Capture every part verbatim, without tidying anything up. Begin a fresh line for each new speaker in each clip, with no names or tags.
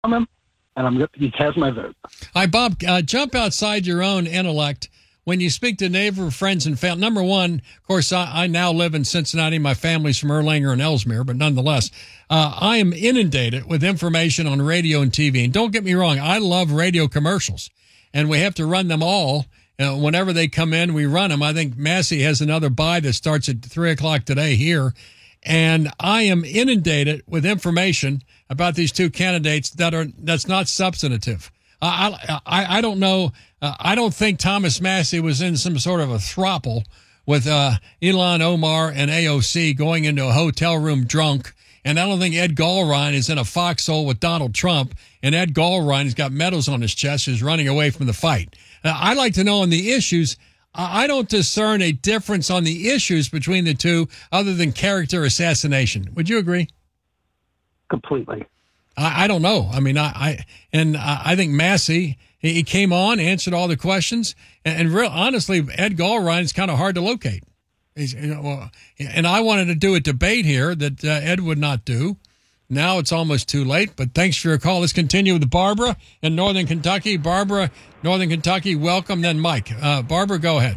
him, and I'm he has my vote.
All right, Bob, uh, jump outside your own intellect. When you speak to neighbor, friends, and family, number one, of course, I, I now live in Cincinnati. My family's from Erlanger and Ellesmere, but nonetheless, uh, I am inundated with information on radio and T V. And don't get me wrong, I love radio commercials, and we have to run them all. Uh, whenever they come in, we run them. I think Massey has another buy that starts at three o'clock today here. And I am inundated with information about these two candidates that are that's not substantive. I I, I don't know. Uh, I don't think Thomas Massey was in some sort of a throuple with uh, Ilhan Omar and A O C going into a hotel room drunk. And I don't think Ed Gallrein is in a foxhole with Donald Trump. And Ed Gallrein has got medals on his chest, who's running away from the fight. Uh, I'd like to know on the issues. I don't discern a difference on the issues between the two other than character assassination. Would you agree?
Completely.
I, I don't know. I mean, I, I and I, I think Massey, he, he came on, answered all the questions, and, and real honestly, Ed Gallrein is kind of hard to locate. He's, you know, well, and I wanted to do a debate here that uh, Ed would not do. Now it's almost too late, but thanks for your call. Let's continue with Barbara in Northern Kentucky. Barbara, Northern Kentucky, welcome. Then Mike. Uh, Barbara, go ahead.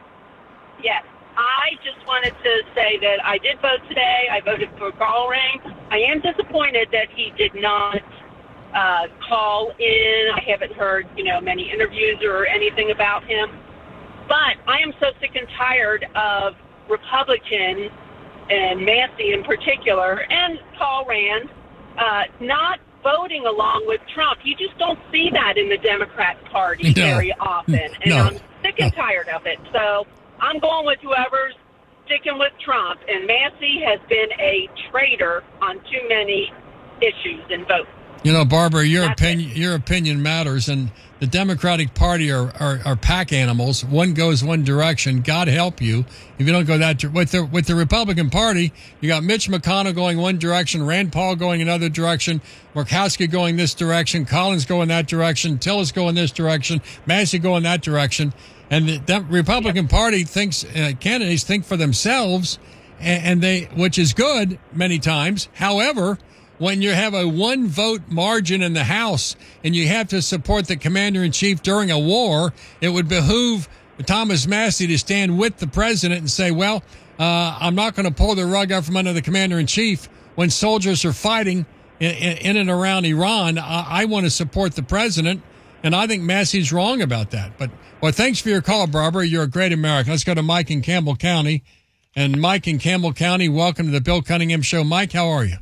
Yes. I just wanted to say that I did vote today. I voted for Gallrein. I am disappointed that he did not uh, call in. I haven't heard, you know, many interviews or anything about him. But I am so sick and tired of Republicans, and Massey in particular, and Paul Rand, uh, not voting along with Trump. You just don't see that in the Democrat Party
no.
very often. And
no.
I'm sick and no. tired of it. So I'm going with whoever's sticking with Trump. And Massey has been a traitor on too many issues and votes.
You know, Barbara, your
That's
opinion
it.
your opinion matters, and the Democratic Party are, are, are pack animals. One goes one direction. God help you if you don't go that direction. With the with the Republican Party, you got Mitch McConnell going one direction, Rand Paul going another direction, Murkowski going this direction, Collins going that direction, Tillis going this direction, Massey going that direction, and the Dem- Republican yep. Party thinks uh, candidates think for themselves, and, and they which is good many times. However, when you have a one vote margin in the House and you have to support the commander in chief during a war, it would behoove Thomas Massey to stand with the president and say, well, uh, I'm not going to pull the rug out from under the commander in chief when soldiers are fighting in, in, in and around Iran. I, I want to support the president. And I think Massey's wrong about that. But, well, thanks for your call, Barbara. You're a great American. Let's go to Mike in Campbell County. And Mike in Campbell County, welcome to the Bill Cunningham Show. Mike, how are you?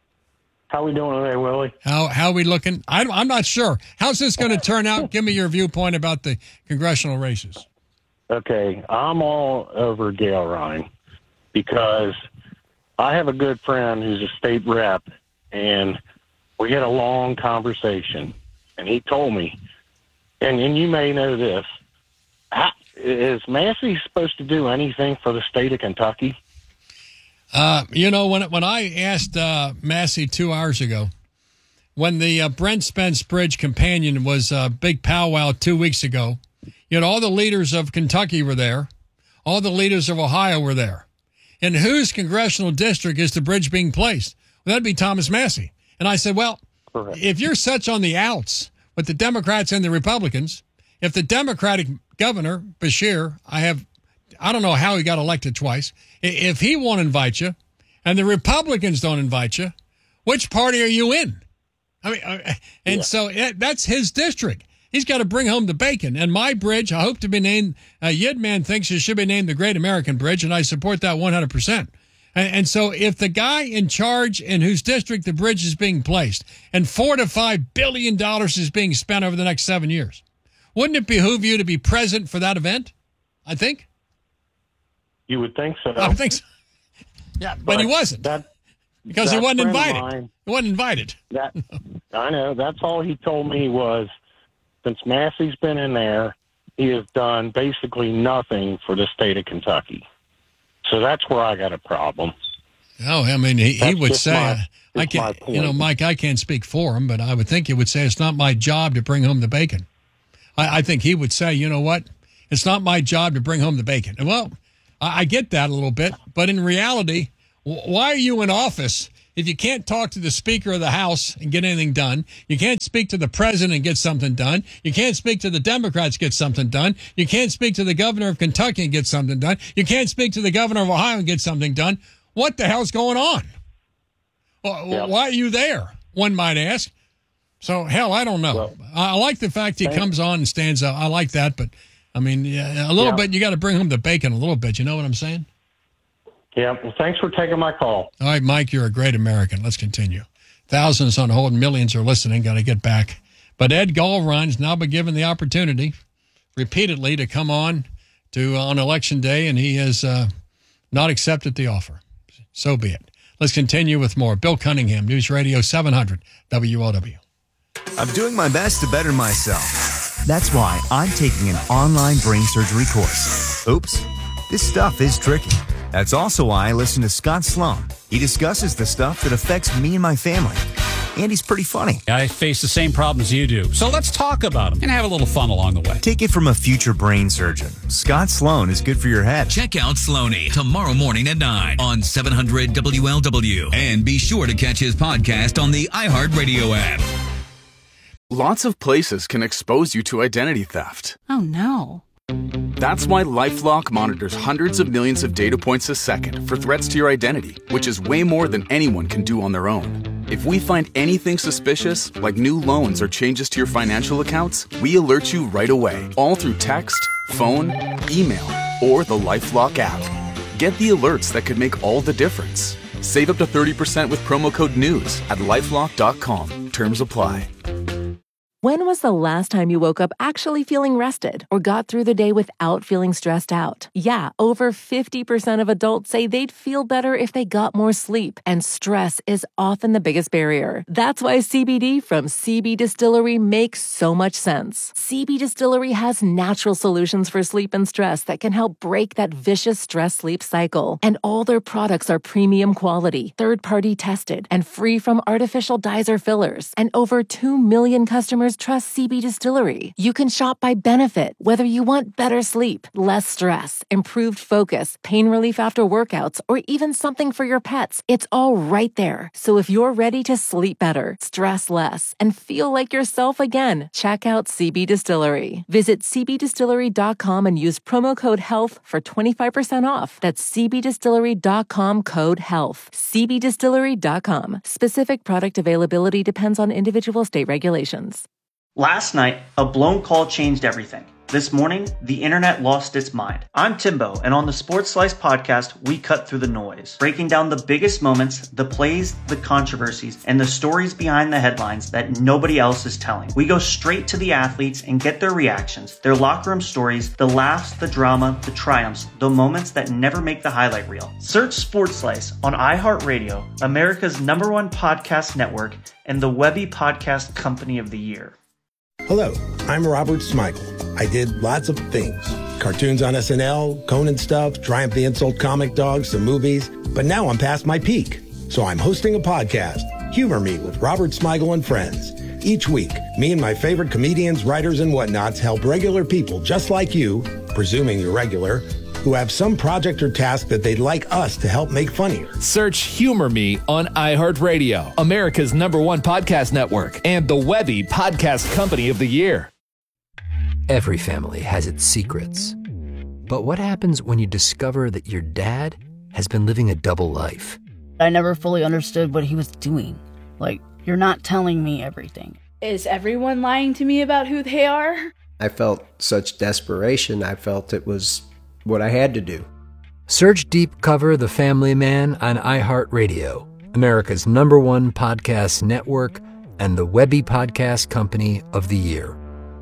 How we doing today, Willie?
How how we looking? I, I'm not sure. How's this going to turn out? Give me your viewpoint about the congressional races.
Okay, I'm all over Gallrein because I have a good friend who's a state rep, and we had a long conversation, and he told me, and, and you may know this, how, is Massey supposed to do anything for the state of Kentucky?
Uh, you know, when when I asked uh, Massey two hours ago, when the uh, Brent Spence Bridge Companion was a uh, big powwow two weeks ago, you know, all the leaders of Kentucky were there. All the leaders of Ohio were there. In whose congressional district is the bridge being placed? Well, that'd be Thomas Massey. And I said, well,
Correct. If
you're such on the outs with the Democrats and the Republicans, if the Democratic governor, Beshear, I have I don't know how he got elected twice. If he won't invite you and the Republicans don't invite you, which party are you in? I mean, and yeah. so that's his district. He's got to bring home the bacon. And my bridge, I hope to be named, uh, Yidman thinks it should be named the Great American Bridge, and I support that one hundred percent. And, and so if the guy in charge in whose district the bridge is being placed and four to five billion dollars is being spent over the next seven years, wouldn't it behoove you to be present for that event? I think.
You would think so.
I would think so. Yeah, but, but he wasn't. That, because he wasn't invited. Mine, he wasn't invited.
That I know. That's all he told me was, since Massey's been in there, he has done basically nothing for the state of Kentucky. So that's where I got a problem.
Oh, I mean, he, he would say,
my,
I can't, you know, Mike, I can't speak for him, but I would think he would say, it's not my job to bring home the bacon. I, I think he would say, you know what? It's not my job to bring home the bacon. Well, I get that a little bit, but in reality, why are you in office if you can't talk to the Speaker of the House and get anything done, you can't speak to the President and get something done, you can't speak to the Democrats and get something done, you can't speak to the Governor of Kentucky and get something done, you can't speak to the Governor of Ohio and get something done, what the hell's going on? Well,
Yep.
Why are you there, one might ask? So, hell, I don't know.
Well,
I like the fact he comes on and stands up. I like that, but, I mean, yeah, a little
Yeah.
bit, you got to bring home the bacon a little bit. You know what I'm saying?
Yeah, well, thanks for taking my call.
All right, Mike, you're a great American. Let's continue. Thousands on hold, millions are listening. Got to get back. But Ed Gallrein's now been given the opportunity repeatedly to come on to uh, on Election Day, and he has uh, not accepted the offer. So be it. Let's continue with more. Bill Cunningham, News Radio seven hundred W L W.
I'm doing my best to better myself. That's why I'm taking an online brain surgery course. Oops, this stuff is tricky. That's also why I listen to Scott Sloan. He discusses the stuff that affects me and my family. And he's pretty funny.
I face the same problems you do. So let's talk about them and have a little fun along the way.
Take it from a future brain surgeon. Scott Sloan is good for your head.
Check out Sloaney tomorrow morning at nine on seven hundred W L W. And be sure to catch his podcast on the iHeartRadio app.
Lots of places can expose you to identity theft.
Oh, no.
That's why LifeLock monitors hundreds of millions of data points a second for threats to your identity, which is way more than anyone can do on their own. If we find anything suspicious, like new loans or changes to your financial accounts, we alert you right away, all through text, phone, email, or the LifeLock app. Get the alerts that could make all the difference. Save up to thirty percent with promo code NEWS at lifelock dot com. Terms apply.
When was the last time you woke up actually feeling rested or got through the day without feeling stressed out? Yeah, over fifty percent of adults say they'd feel better if they got more sleep, and stress is often the biggest barrier. That's why C B D from C B Distillery makes so much sense. C B Distillery has natural solutions for sleep and stress that can help break that vicious stress-sleep cycle. And all their products are premium quality, third-party tested, and free from artificial dyes or fillers. And over two million customers trust C B Distillery. You can shop by benefit, whether you want better sleep, less stress, improved focus, pain relief after workouts, or even something for your pets. It's all right there. So if you're ready to sleep better, stress less, and feel like yourself again, check out C B Distillery. Visit c b distillery dot com and use promo code HEALTH for twenty-five percent off. That's c b distillery dot com code HEALTH. c b distillery dot com. Specific product availability depends on individual state regulations.
Last night, a blown call changed everything. This morning, the internet lost its mind. I'm Timbo, and on the Sports Slice podcast, we cut through the noise, breaking down the biggest moments, the plays, the controversies, and the stories behind the headlines that nobody else is telling. We go straight to the athletes and get their reactions, their locker room stories, the laughs, the drama, the triumphs, the moments that never make the highlight reel. Search Sports Slice on iHeartRadio, America's number one podcast network, and the Webby Podcast Company of the Year.
Hello, I'm Robert Smigel. I did lots of things. Cartoons on S N L, Conan stuff, Triumph the Insult comic dogs, some movies. But now I'm past my peak. So I'm hosting a podcast, Humor Me with Robert Smigel and Friends. Each week, me and my favorite comedians, writers, and whatnots help regular people just like you, presuming you're regular, who have some project or task that they'd like us to help make funnier.
Search Humor Me on iHeartRadio, America's number one podcast network, and the Webby Podcast Company of the Year.
Every family has its secrets. But what happens when you discover that your dad has been living a double life?
I never fully understood what he was doing. Like, you're not telling me everything.
Is everyone lying to me about who they are?
I felt such desperation. I felt it was what I had to do.
Search Deep Cover The Family Man on iHeartRadio, America's number one podcast network, and the Webby Podcast Company of the Year.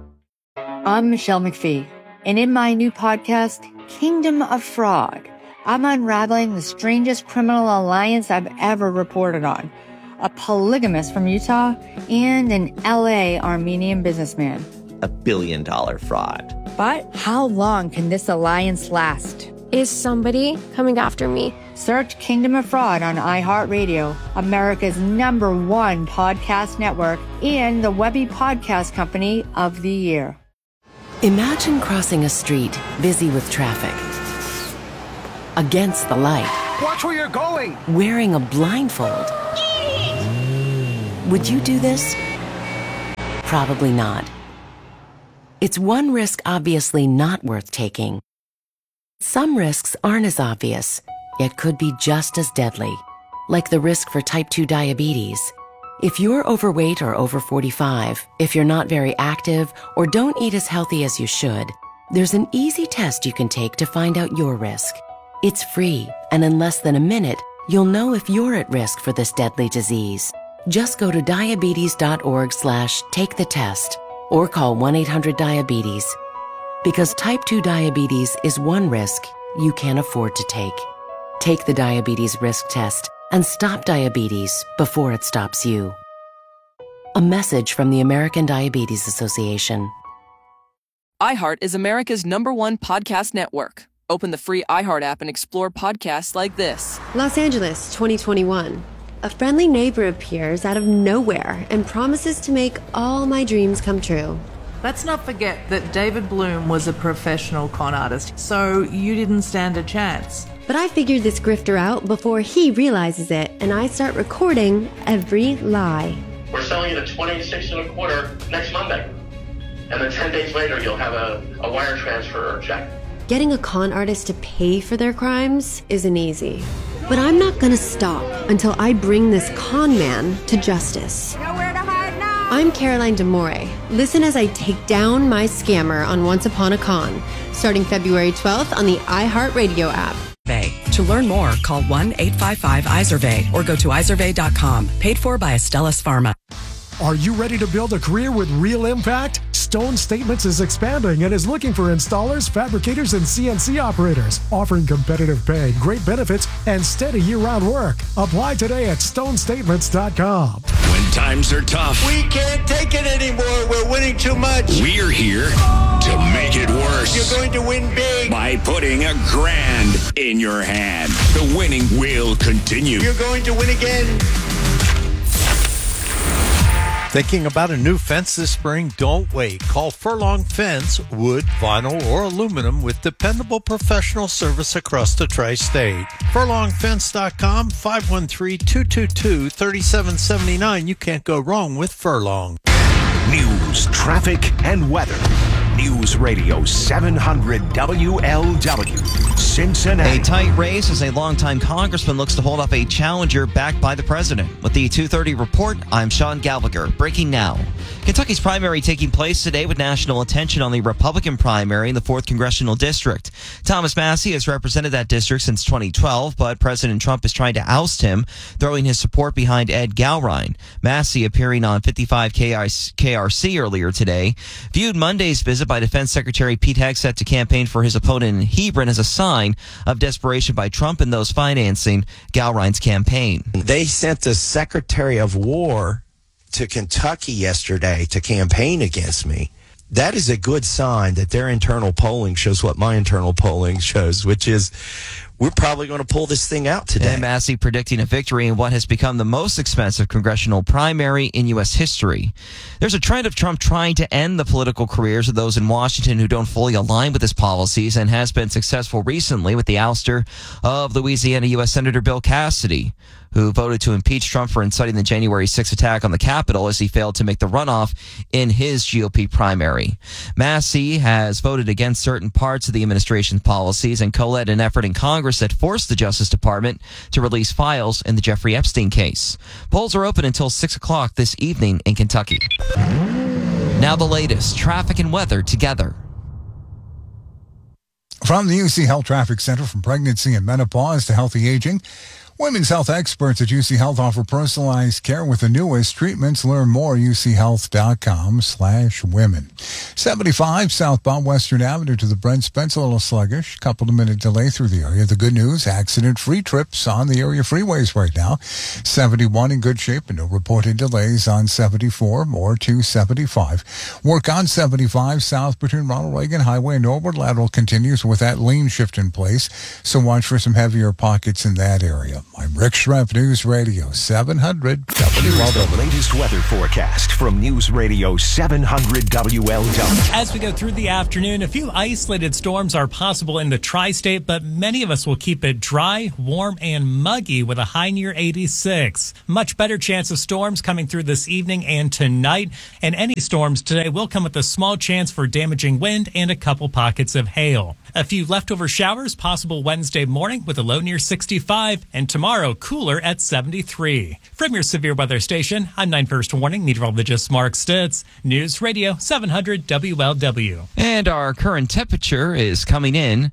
I'm Michelle McPhee, and in my new podcast, Kingdom of Fraud, I'm unraveling the strangest criminal alliance I've ever reported on. A polygamist from Utah and an L A Armenian businessman.
A billion dollar fraud.
But how long can this alliance last?
Is somebody coming after me?
Search Kingdom of Fraud on iHeartRadio, America's number one podcast network, and the Webby Podcast Company of the Year.
Imagine crossing a street busy with traffic. Against the light.
Watch where you're going!
Wearing a blindfold. Would you do this? Probably not. It's one risk obviously not worth taking. Some risks aren't as obvious, yet could be just as deadly, like the risk for type two diabetes. If you're overweight or over forty-five, if you're not very active, or don't eat as healthy as you should, there's an easy test you can take to find out your risk. It's free, and in less than a minute, you'll know if you're at risk for this deadly disease. Just go to diabetes.org slash take the test or call one eight hundred diabetes. Because type two diabetes is one risk you can't afford to take. Take the diabetes risk test and stop diabetes before it stops you. A message from the American Diabetes Association.
iHeart is America's number one podcast network. Open the free iHeart app and explore podcasts like this.
Los Angeles, twenty twenty-one. A friendly neighbor appears out of nowhere and promises to make all my dreams come true.
Let's not forget that David Bloom was a professional con artist, so you didn't stand a chance.
But I figured this grifter out before he realizes it, and I start recording every lie.
We're selling it at twenty-six and a quarter next Monday. And then ten days later, you'll have a, a wire transfer or check.
Getting a con artist to pay for their crimes isn't easy. But I'm not gonna stop until I bring this con man to justice.
Nowhere to hide now!
I'm Caroline DeMore. Listen as I take down my scammer on Once Upon a Con, starting February twelfth on the iHeartRadio app.
To learn more, call one eight five five I S E R V E Y or go to I S E R V E Y dot com. Paid for by Astellas Pharma.
Are you ready to build a career with real impact? Stone Statements is expanding and is looking for installers, fabricators, and C N C operators, offering competitive pay, great benefits, and steady year-round work. Apply today at stone statements dot com.
When times are tough,
we can't take it anymore. We're winning too much.
We're here to make it worse.
You're going to win big
by putting a grand in your hand. The winning will continue.
You're going to win again.
Thinking about a new fence this spring? Don't wait. Call Furlong Fence, wood, vinyl, or aluminum with dependable professional service across the tri-state. furlong fence dot com, five one three, two two two, three seven seven nine. You can't go wrong with Furlong.
News, traffic, and weather. News Radio seven hundred W L W, Cincinnati.
A tight race as a longtime congressman looks to hold up a challenger backed by the president. With the two thirty report, I'm Sean Gallagher. Breaking now. Kentucky's primary taking place today with national attention on the Republican primary in the fourth Congressional District. Thomas Massie has represented that district since twenty twelve, but President Trump is trying to oust him, throwing his support behind Ed Gowrine. Massie, appearing on fifty-five K R C earlier today, viewed Monday's visit by Defense Secretary Pete Hegseth to campaign for his opponent in Hebron as a sign of desperation by Trump and those financing Gowrine's campaign.
They sent the Secretary of War to Kentucky yesterday to campaign against me. That is a good sign that their internal polling shows what my internal polling shows, which is we're probably going to pull this thing out today.
And Massey predicting a victory in what has become the most expensive congressional primary in U S history. There's a trend of Trump trying to end the political careers of those in Washington who don't fully align with his policies, and has been successful recently with the ouster of Louisiana U S Senator Bill Cassidy, who voted to impeach Trump for inciting the January sixth attack on the Capitol as he failed to make the runoff in his G O P primary. Massey has voted against certain parts of the administration's policies and co-led an effort in Congress that forced the Justice Department to release files in the Jeffrey Epstein case. Polls are open until six o'clock this evening in Kentucky. Now the latest traffic and weather together.
From the U C Health Traffic Center, from pregnancy and menopause to healthy aging, women's health experts at U C Health offer personalized care with the newest treatments. Learn more at U C health dot com slash women. seventy-five southbound Western Avenue to the Brent Spence, a little sluggish. Couple of minute delay through the area. The good news, accident-free trips on the area freeways right now. seventy-one in good shape and no reported delays on seventy-four or two seventy-five. Work on seventy-five south between Ronald Reagan Highway and Norwood Lateral continues with that lane shift in place, so watch for some heavier pockets in that area. I'm Rick Schrepp, News Radio seven hundred W L W.
The latest weather forecast from News Radio seven hundred W L W.
As we go through the afternoon, a few isolated storms are possible in the tri-state, but many of us will keep it dry, warm, and muggy with a high near eighty-six. Much better chance of storms coming through this evening and tonight, and any storms today will come with a small chance for damaging wind and a couple pockets of hail. A few leftover showers possible Wednesday morning with a low near sixty-five, and tomorrow cooler at seventy-three. From your severe weather station, I'm nine First Warning meteorologist Mark Stitz, News Radio seven hundred W L W.
And our current temperature is coming in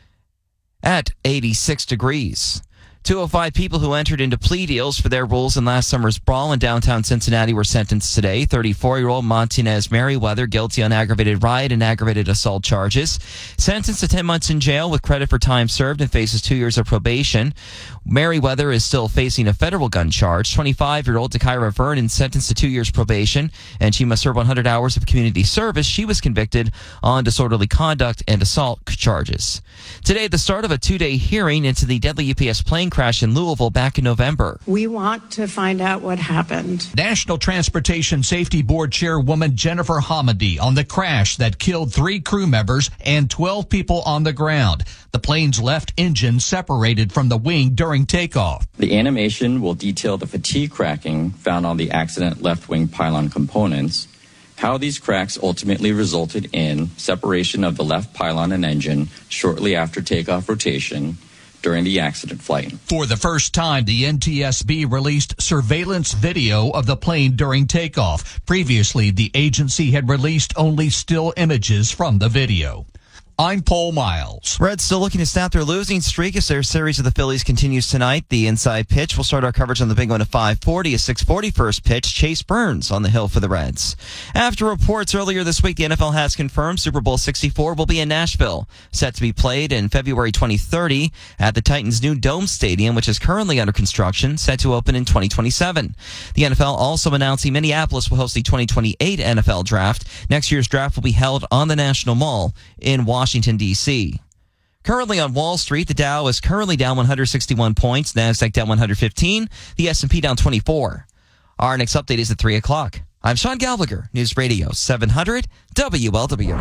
at eighty-six degrees. two oh five people who entered into plea deals for their roles in last summer's brawl in downtown Cincinnati were sentenced today. thirty-four-year-old Montanez Merriweather, guilty on aggravated riot and aggravated assault charges. Sentenced to ten months in jail with credit for time served and faces two years of probation. Merriweather is still facing a federal gun charge. twenty-five-year-old Takira Vernon sentenced to two years probation, and she must serve one hundred hours of community service. She was convicted on disorderly conduct and assault charges. Today, the start of a two-day hearing into the deadly U P S plane crash in Louisville back in November.
We want to find out what happened.
National Transportation Safety Board Chairwoman Jennifer Hamady on the crash that killed three crew members and twelve people on the ground. The plane's left engine separated from the wing during takeoff.
The animation will detail the fatigue cracking found on the accident left wing pylon components, how these cracks ultimately resulted in separation of the left pylon and engine shortly after takeoff rotation during the accident flight.
For the first time, the N T S B released surveillance video of the plane during takeoff. Previously, the agency had released only still images from the video. I'm Paul Miles.
Reds still looking to snap their losing streak as their series of the Phillies continues tonight. The inside pitch. We'll start our coverage on the big one at five forty. A six forty first pitch. Chase Burns on the hill for the Reds. After reports earlier this week, the N F L has confirmed Super Bowl sixty-four will be in Nashville. Set to be played in February twenty thirty at the Titans' new Dome Stadium, which is currently under construction, set to open in twenty twenty-seven. The N F L also announcing Minneapolis will host the twenty twenty-eight N F L Draft. Next year's draft will be held on the National Mall in Washington. Washington, D C. Currently on Wall Street, the Dow is currently down one hundred sixty-one points, NASDAQ down one hundred fifteen, the S and P down twenty-four. Our next update is at three o'clock. I'm Sean Gallagher, News Radio seven hundred W L W.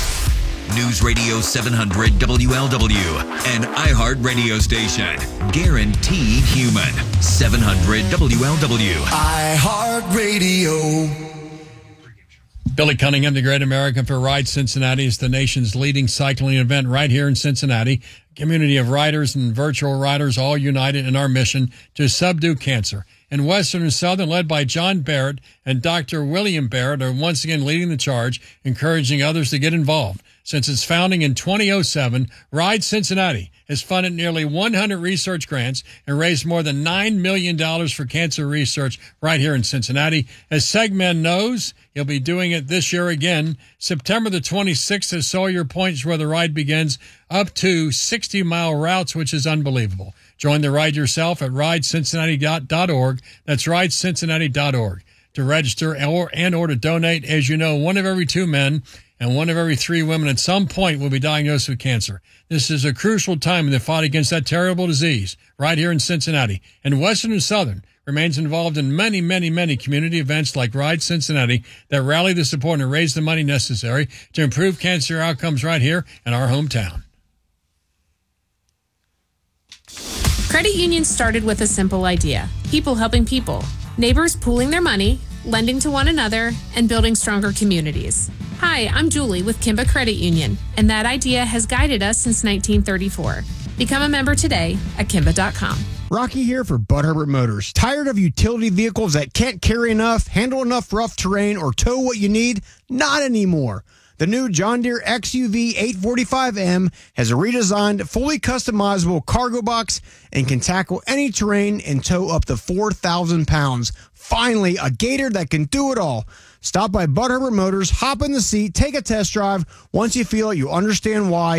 News Radio seven hundred W L W, an iHeart radio station. Guaranteed human. seven hundred W L W.
iHeart Radio.
Billy Cunningham, the Great American for Ride Cincinnati, is the nation's leading cycling event right here in Cincinnati. A community of riders and virtual riders all united in our mission to subdue cancer. In Western and Southern, led by John Barrett and Doctor William Barrett, are once again leading the charge, encouraging others to get involved. Since its founding in two thousand seven, Ride Cincinnati has funded nearly one hundred research grants and raised more than nine million dollars for cancer research right here in Cincinnati. As Segman knows, he'll be doing it this year again. September the twenty-sixth at Sawyer Point is where the ride begins, up to sixty-mile routes, which is unbelievable. Join the ride yourself at ride cincinnati dot org. That's ride cincinnati dot org. To register or, and or to donate, as you know, one of every two men and one of every three women at some point will be diagnosed with cancer. This is a crucial time in the fight against that terrible disease right here in Cincinnati. And Western and Southern remains involved in many, many, many community events like Ride Cincinnati that rally the support and raise the money necessary to improve cancer outcomes right here in our hometown.
Credit unions started with a simple idea: people helping people, neighbors pooling their money, lending to one another, and building stronger communities. Hi, I'm Julie with Kimba Credit Union, and that idea has guided us since nineteen thirty-four. Become a member today at kimba dot com.
Rocky here for Bud Herbert Motors. Tired of utility vehicles that can't carry enough, handle enough rough terrain, or tow what you need? Not anymore. The new John Deere X U V eight forty-five M has a redesigned, fully customizable cargo box and can tackle any terrain and tow up to four thousand pounds. Finally, a Gator that can do it all. Stop by Bud Herbert Motors, hop in the seat, take a test drive. Once you feel it, you understand why.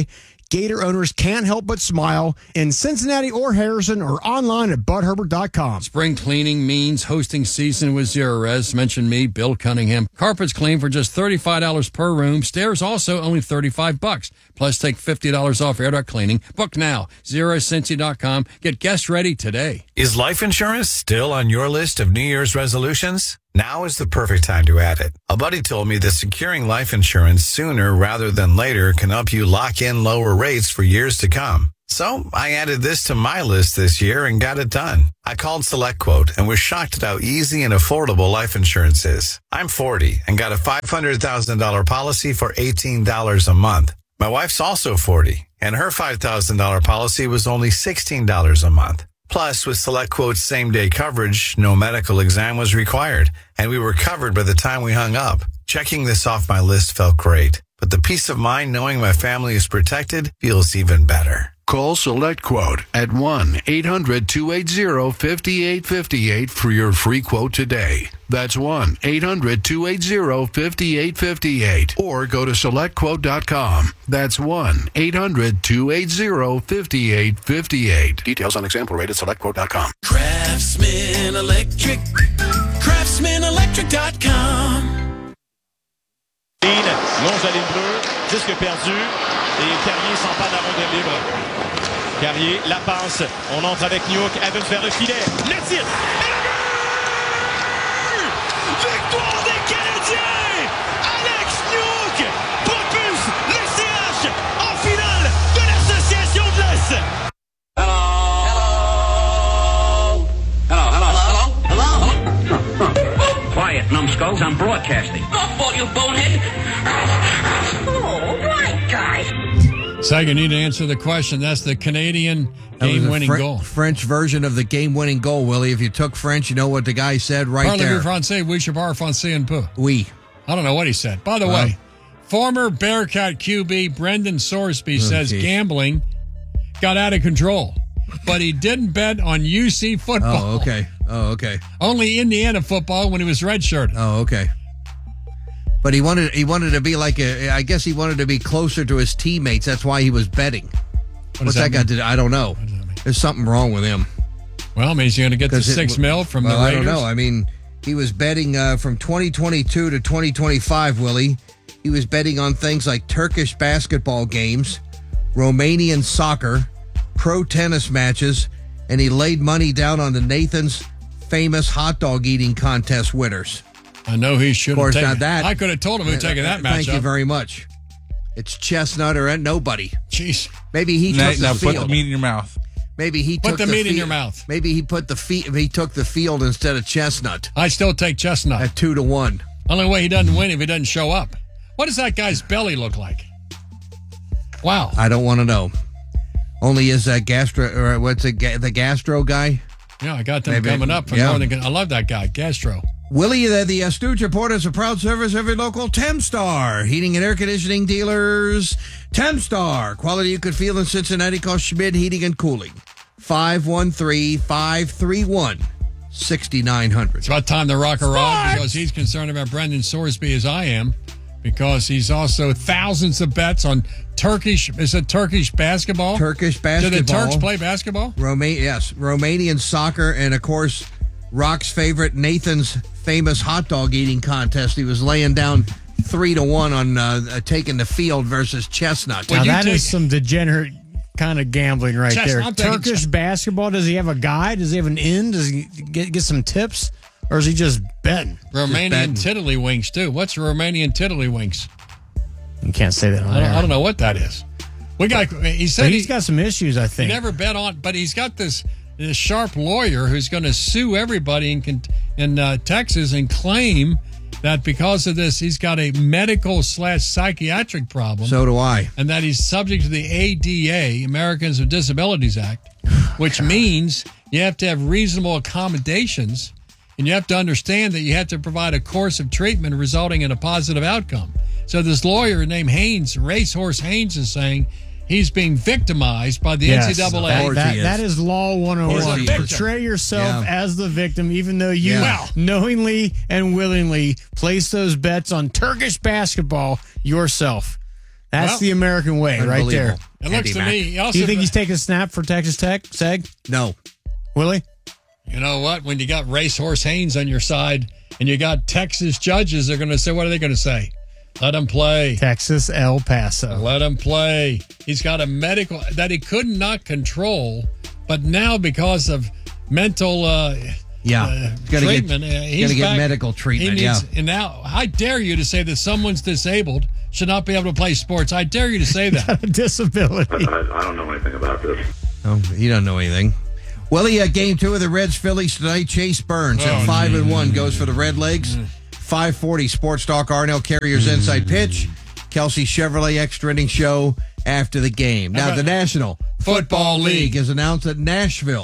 Gator owners can't help but smile in Cincinnati or Harrison or online at bud herbert dot com.
Spring cleaning means hosting season with Zerorez. Mention me, Bill Cunningham. Carpets clean for just thirty-five dollars per room. Stairs also only thirty-five bucks. Plus, take fifty dollars off air duct cleaning. Book now. zero cincy dot com. Get guest ready today.
Is life insurance still on your list of New Year's resolutions? Now is the perfect time to add it. A buddy told me that securing life insurance sooner rather than later can help you lock in lower rates for years to come. So I added this to my list this year and got it done. I called SelectQuote and was shocked at how easy and affordable life insurance is. I'm forty and got a five hundred thousand dollars policy for eighteen dollars a month. My wife's also forty, and her five thousand dollars policy was only sixteen dollars a month. Plus, with SelectQuote's same-day coverage, no medical exam was required, and we were covered by the time we hung up. Checking this off my list felt great, but the peace of mind knowing my family is protected feels even better.
Call SelectQuote at one eight hundred two eight zero five eight five eight for your free quote today. That's one eight hundred two eight zero five eight five eight. Or go to select quote dot com. That's one eight hundred two eight zero five eight five eight. Details on example rate at select quote dot com.
Craftsman Electric. craftsman electric dot com.
Longe la ligne bleue, disque perdu, et Carrier s'empare de la rondelle libre. Carrier, la passe, on entre avec Newhook, Evans vers le filet, le tir, et le but! Victoire des Canadiens! Alex Newhook propulse le C H en finale de l'Association de l'Est!
Hello! Hello! Hello, hello, hello? Hello? Quiet, numbskulls, I'm broadcasting. Softball, you bonehead! Oh, right, guys.
Sag, you need to answer the question. That's the Canadian game-winning
Fr-
goal.
French version of the game-winning goal, Willie. If you took French, you know what the guy said right
Parlez-vous
there.
français, oui, je parle français un peu.
Oui.
I don't know what he said. By the
Well,
way, former Bearcat Q B Brendan Sorsby
Oh,
says
geez.
gambling got out of control, but he didn't bet on U C football.
Oh, okay. Oh, okay.
Only Indiana football when he was redshirted.
Oh, okay. But he wanted he wanted to be like a. I guess he wanted to be closer to his teammates. That's why he was betting.
does
What's
that
that got to
mean?
do? I don't know. There's something wrong with him.
Well, means you're going to get the
'Cause it-
six mil from
well,
the Raiders.
I don't know. I mean, he was betting uh, from twenty twenty-two to twenty twenty-five, Willie. He was betting on things like Turkish basketball games, Romanian soccer, pro tennis matches, and he laid money down on the Nathan's famous hot dog eating contest winners.
I know he should
Of
have
course,
taken
now that.
I could have told him who'd taken that match
Thank you
up.
very much. It's Chestnut or nobody.
Jeez.
Maybe he
Now,
took the
now
field.
put the meat in your mouth.
Maybe he
Put
took
the meat in
field.
your mouth.
Maybe he put the feet. He took the field instead of Chestnut
I still take Chestnut.
at two to one.
Only way he doesn't win if he doesn't show up. What does that guy's belly look like? Wow.
I don't want to know. Only is that gastro or what's it? ga- The gastro guy.
Yeah, I got them
Maybe-
coming up from
yeah.
Northern. I love that guy, Gastro.
Willie, the, the Astute Report is a proud service of every local Temstar heating and air conditioning dealers. Temstar, quality you could feel in Cincinnati. Call Schmid Heating and Cooling. five one three, five three one, six nine zero zero.
It's about time to rock a rod because he's concerned about Brendan Sorsby as I am, because he's also thousands of bets on Turkish. Is it Turkish basketball?
Turkish
Do
basketball.
the Turks play basketball?
Roma- yes, Romanian soccer, and of course, Rock's favorite, Nathan's famous hot dog eating contest. He was laying down three to one on uh, uh, taking the field versus Chestnut.
Now, that is some degenerate kind of gambling right
Chestnut,
there.
I'm taking
Turkish
Chestnut.
basketball, does he have a guide? Does he have an in? Does he get, get some tips? Or is he just betting?
Romanian tiddlywinks, too. What's Romanian tiddlywinks?
You can't say that on
I don't,
air.
I don't know what that is. We got. He said
But he's
he-
got some issues, I
He
think.
never bet on, but he's got this, this sharp lawyer who's going to sue everybody in Kent- in uh, Texas and claim that because of this, he's got a medical slash psychiatric problem.
So do I.
And that he's subject to the A D A, Americans with Disabilities Act, which means you have to have reasonable accommodations, and you have to understand that you have to provide a course of treatment resulting in a positive outcome. So this lawyer named Haynes, Racehorse Haynes, is saying he's being victimized by the
Yes,
N C double A.
that, that, that is law one oh
He's a
one.
victim.
Portray yourself
Yeah.
as the victim, even though you
Yeah. Well-
knowingly and willingly place those bets on Turkish basketball yourself. That's
Well,
the American way right there.
It looks to me. Also,
Do you think he's taking a snap for Texas Tech, Seg?
No.
Willie?
You know what? When you got Racehorse Haynes on your side and you got Texas judges, they're going to say, what are they going to say? Let him play.
Texas El Paso.
Let him play. He's got a medical that he could not control, but now because of mental uh,
Yeah.
uh,
Gotta get-
treatment, uh, he's
gotta get
back.
medical treatment,
He needs,
yeah.
And now, I dare you to say that someone's disabled should not be able to play sports. I dare you to say that.
A disability.
I, I don't know anything about this.
Oh, you don't know anything. Willie, uh, game two of the Reds Phillies tonight. Chase Burns at
Oh,
five and one goes for the Red Legs. five forty Sports Talk Arnell Carriers Inside Pitch. Kelsey Chevrolet Extra Inning Show after the game. Now, the National Football League has announced that Nashville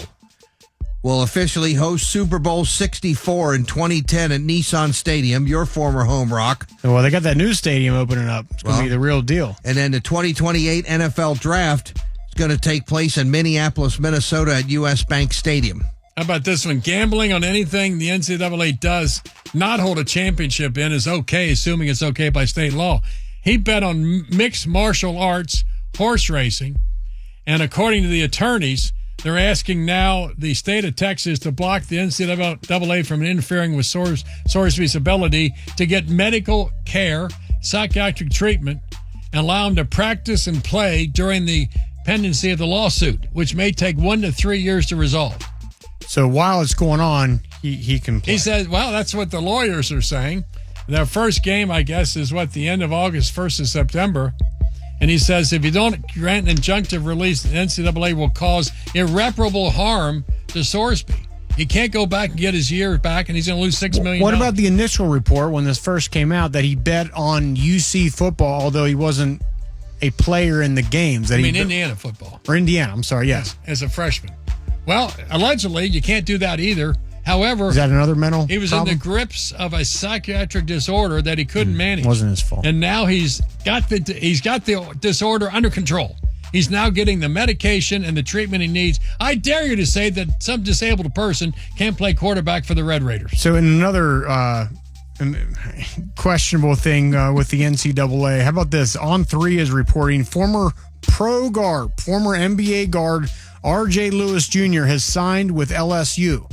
will officially host Super Bowl sixty-four in twenty ten at Nissan Stadium, your former home, Rock.
Well, they got that new stadium opening up. It's going to
Well,
be the real deal.
And then the twenty twenty-eight N F L Draft is going to take place in Minneapolis, Minnesota at U S Bank Stadium.
How about this one? Gambling on anything the N C double A does not hold a championship in is okay, assuming it's okay by state law. He bet on mixed martial arts, horse racing, and according to the attorneys, they're asking now the state of Texas to block the N C double A from interfering with Sors- Sorsby's ability to get medical care, psychiatric treatment, and allow him to practice and play during the pendency of the lawsuit, which may take one to three years to resolve.
So while it's going on, he, he can play.
He says, well, that's what the lawyers are saying. Their first game, I guess, is what, the end of August, first of September. And he says if you don't grant an injunctive release, the N C double A will cause irreparable harm to Sorsby. He can't go back and get his year back, and he's going to lose six million dollars.
What about the initial report when this first came out that he bet on U C football, although he wasn't a player in the games? That
I
he
mean,
bet-
Indiana football.
Or Indiana, I'm sorry, yes.
As a freshman. Well, allegedly, you can't do that either. However,
Is that another mental
he was
problem?
in the grips of a psychiatric disorder that he couldn't manage.
Wasn't his fault.
And now he's got the he's got the disorder under control. He's now getting the medication and the treatment he needs. I dare you to say that some disabled person can't play quarterback for the Red Raiders.
So in another uh, questionable thing uh, with the N C double A, how about this? On three is reporting former pro guard, former N B A guard R J Lewis Junior has signed with L S U.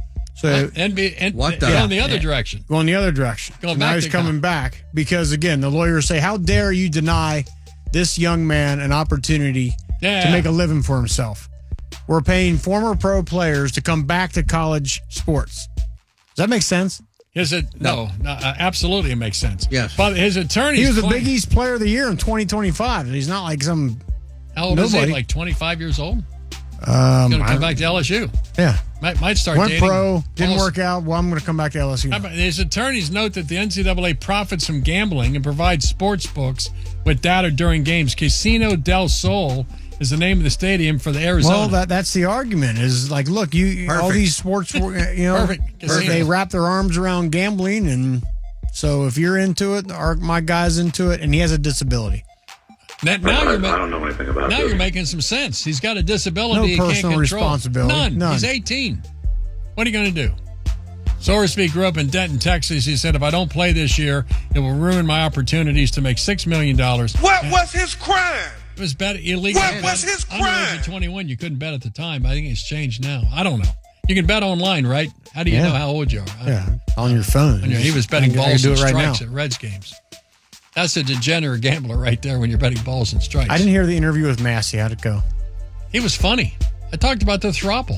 So
N B A, and,
What the-
going the other direction.
Going the other direction.
Going
So now
back
he's
to
coming
college.
back because, again, the lawyers say, how dare you deny this young man an opportunity
Yeah.
to make a living for himself? We're paying former pro players to come back to college sports. Does that make sense?
Is it no? no uh, absolutely, it makes sense.
Yes.
But his attorney.
He was the Big East Player of the Year in twenty twenty-five. He's not like some
How old is he?
nobody.
Like twenty-five years old.
Um,
Going to
I-
come back to L S U.
Yeah.
Might might start
Went
dating.
pro, didn't
almost-
work out. Well, I'm going to come back to L S U.
How about- His attorneys note that the N C double A profits from gambling and provides sports books with data during games. Casino del Sol is the name of the stadium for the Arizona.
Well, that that's the argument. Is like, look, you all
Perfect.
these sports, you know,
Perfect.
they- they wrap their arms around gambling, and so if you're into it, our, my guy's into it, and he has a disability.
Now, now
I,
you're
I
ma-
don't know anything about
now
this.
you're making some sense. He's got a disability
No
he can't
personal
control.
responsibility.
None.
None.
He's eighteen. What are you going to do? Sorsby grew up in Denton, Texas. He said, if I don't play this year, it will ruin my opportunities to make six million dollars.
What was his crime?
It was bet illegal.
What was his
Under the age
crime?
of twenty-one, you couldn't bet at the time. I think it's changed now. I don't know. You can bet online, right? How do you
Yeah.
know how old you are? I-
Yeah, on your phone.
on your- he was betting
I can- I
balls
can
and
do it right
strikes
now.
at Reds games. That's a degenerate gambler right there when you're betting balls and strikes.
I didn't hear the interview with Massey. How'd it go?
He was funny. I talked about the throttle.